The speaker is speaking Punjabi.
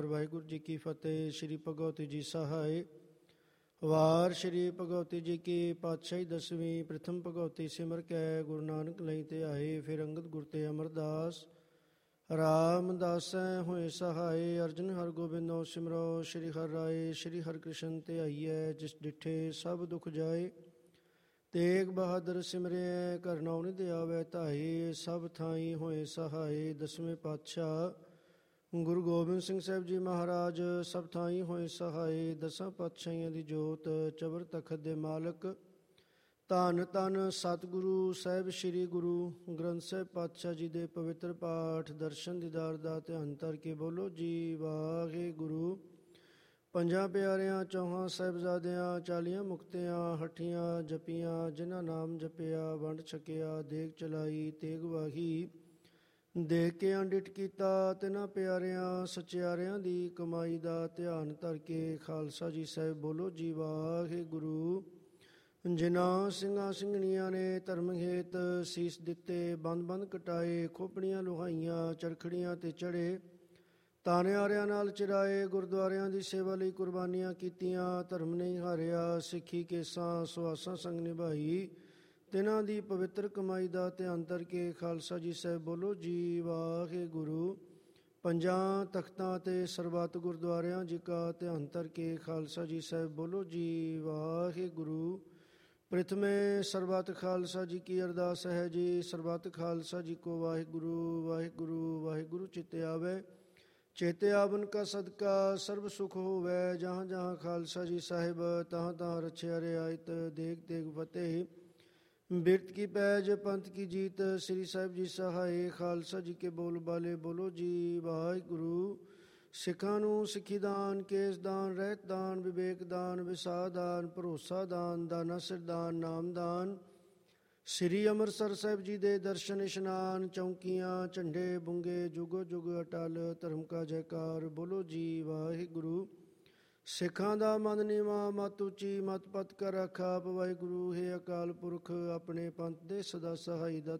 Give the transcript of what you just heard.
ਵਾਹਿਗੁਰੂ ਜੀ ਕੀ ਫਤਿਹ। ਸ਼੍ਰੀ ਭਗਵਤੀ ਜੀ ਸਹਾਇ। ਵਾਰ ਸ਼੍ਰੀ ਭਗਵਤੀ ਜੀ ਕੀ ਪਾਤਸ਼ਾਹੀ ਦਸਵੀਂ। ਪ੍ਰਥਮ ਭਗਵਤੀ ਸਿਮਰ ਕੈ ਗੁਰੂ ਨਾਨਕ ਲਈ ਤੇ ਆਏ। ਫਿਰ ਅੰਗਦ ਗੁਰ ਤੇ ਅਮਰਦਾਸ ਰਾਮਦਾਸੈ ਹੋਏ ਸਹਾਏ। ਅਰਜਨ ਹਰ ਗੋਬਿੰਦੋ ਸਿਮਰੋ ਸ਼੍ਰੀ ਹਰਿ ਰਾਏ। ਸ਼੍ਰੀ ਹਰਿ ਕ੍ਰਿਸ਼ਨ ਤੇ ਆਈਐ ਜਿਸ ਡਿਠੇ ਸਭ ਦੁਖ ਜਾਏ। ਤੇਗ ਬਹਾਦਰ ਸਿਮਰਿਐ ਘਰ ਨੌ ਨਿਧ ਆਵੈ ਧਾਏ। ਸਭ ਥਾਈ ਹੋਏ ਸਹਾਏ। ਦਸਵੇਂ ਪਾਤਸ਼ਾਹ ਗੁਰੂ ਗੋਬਿੰਦ ਸਿੰਘ ਸਾਹਿਬ ਜੀ ਮਹਾਰਾਜ ਸਭ ਥਾਈ ਹੋਏ ਸਹਾਏ। ਦਸਾਂ ਪਾਤਸ਼ਾਹੀਆਂ ਦੀ ਜੋਤ ਚਬਰ ਤਖਤ ਦੇ ਮਾਲਕ ਧੰਨ ਧੰਨ ਸਤਿਗੁਰੂ ਸਾਹਿਬ ਸ੍ਰੀ ਗੁਰੂ ਗ੍ਰੰਥ ਸਾਹਿਬ ਪਾਤਸ਼ਾਹ ਜੀ ਦੇ ਪਵਿੱਤਰ ਪਾਠ ਦਰਸ਼ਨ ਦੀਦਾਰ ਦਾ ਧਿਆਨ ਧਰ ਕੇ ਬੋਲੋ ਜੀ ਵਾਹਿਗੁਰੂ। ਪੰਜਾਂ ਪਿਆਰਿਆਂ ਚੌਹਾਂ ਸਾਹਿਬਜ਼ਾਦਿਆਂ 40 ਮੁਕਤਿਆਂ ਹੱਠੀਆਂ ਜਪੀਆਂ। ਜਿਨ੍ਹਾਂ ਨਾਮ ਜਪਿਆ ਵੰਡ ਛਕਿਆ ਦੇਗ ਚਲਾਈ ਤੇਗ ਵਾਹੀ। ਦੇਖ ਕੇ ਅੰਡਿਟ ਕੀਤਾ ਤਿਨਾਂ ਪਿਆਰਿਆਂ ਸਚਿਆਰਿਆਂ ਦੀ ਕਮਾਈ ਦਾ ਧਿਆਨ ਧਰ ਕੇ ਖਾਲਸਾ ਜੀ ਸਾਹਿਬ ਬੋਲੋ ਜੀ ਵਾਹਿਗੁਰੂ। ਜਿਨ੍ਹਾਂ ਸਿੰਘਾਂ ਸਿੰਘਣੀਆਂ ਨੇ ਧਰਮ ਹੇਤ ਸੀਸ ਦਿੱਤੇ ਬੰਦ ਬੰਦ ਕਟਾਏ। ਖੋਪੜੀਆਂ ਲੁਹਾਈਆਂ ਚਰਖੜੀਆਂ ਤੇ ਚੜ੍ਹੇ ਤਾਨਿਆਰਿਆਂ ਨਾਲ ਚਿਰਾਏ। ਗੁਰਦੁਆਰਿਆਂ ਦੀ ਸੇਵਾ ਲਈ ਕੁਰਬਾਨੀਆਂ ਕੀਤੀਆਂ। ਧਰਮ ਨਹੀਂ ਹਾਰਿਆ ਸਿੱਖੀ ਕੇਸਾਂ ਸੁਆਸਾਂ ਸੰਗ ਨਿਭਾਈ। ਤਿਨਾਂ ਦੀ ਪਵਿੱਤਰ ਕਮਾਈ ਦਾ ਧਿਆਨ ਧਰ ਕੇ ਖਾਲਸਾ ਜੀ ਸਾਹਿਬ ਬੋਲੋ ਜੀ ਵਾਹਿਗੁਰੂ। ਪੰਜਾਂ ਤਖਤਾਂ ਤੇ ਸਰਬੱਤ ਗੁਰਦੁਆਰਿਆਂ ਜੀ ਕਾ ਧਿਆਨ ਧਰ ਕੇ ਖਾਲਸਾ ਜੀ ਸਾਹਿਬ ਬੋਲੋ ਜੀ ਵਾਹਿਗੁਰੂ। ਪ੍ਰਥਮੇ ਸਰਬੱਤ ਖਾਲਸਾ ਜੀ ਕੀ ਅਰਦਾਸ ਹੈ ਜੀ। ਸਰਬੱਤ ਖਾਲਸਾ ਜੀ ਕੋ ਵਾਹਿਗੁਰੂ ਵਾਹਿਗੁਰੂ ਵਾਹਿਗੁਰੂ ਚਿਤੇ ਆਵੈ। ਚੇਤੇ ਆਵਨ ਕਾ ਸਦਕਾ ਸਰਬ ਸੁਖ ਹੋਵੈ। ਜਹਾਂ ਜਹਾਂ ਖਾਲਸਾ ਜੀ ਸਾਹਿਬ ਤਹਾਂ ਤਹਾਂ ਰਛਿਆ ਰਿਆਇਤ। ਦੇਗ ਦੇਗ ਫਤਿਹ ਬਿਰਤ ਕੀ ਪੈਜ ਪੰਥ ਕੀ ਜੀਤ। ਸ੍ਰੀ ਸਾਹਿਬ ਜੀ ਸਹਾਏ। ਖਾਲਸਾ ਜੀ ਕੇ ਬੋਲ ਬਾਲੇ ਬੋਲੋ ਜੀ ਵਾਹਿਗੁਰੂ। ਸਿੱਖਾਂ ਨੂੰ ਸਿੱਖੀ ਦਾਨ ਕੇਸ ਦਾਨ ਰਹਿਤ ਦਾਨ ਵਿਵੇਕ ਦਾਨ ਵਿਸਾਹ ਦਾਨ ਭਰੋਸਾ ਦਾਨ ਦਾਨਾ ਸਿਰ ਦਾਨ ਨਾਮ ਦਾਨ। ਸ੍ਰੀ ਅੰਮ੍ਰਿਤਸਰ ਸਾਹਿਬ ਜੀ ਦੇ ਦਰਸ਼ਨ ਇਸ਼ਨਾਨ ਚੌਂਕੀਆਂ ਝੰਡੇ ਬੁੰਗੇ ਜੁਗੋ ਜੁਗ ਅਟਲ ਧਰਮ ਕਾ ਜੈਕਾਰ ਬੋਲੋ ਜੀ ਵਾਹਿਗੁਰੂ। ਸਿੱਖਾਂ ਦਾ ਮਨ ਨੀਵਾ ਮਤ ਉੱਚੀ ਮਤ ਪਤ ਕਰ ਆਖਾ ਵਾਹਿਗੁਰੂ। ਹੈ ਅਕਾਲ ਪੁਰਖ ਆਪਣੇ ਪੰਥ ਦੇ ਸਦਾ ਸਹਾਈ ਦਾ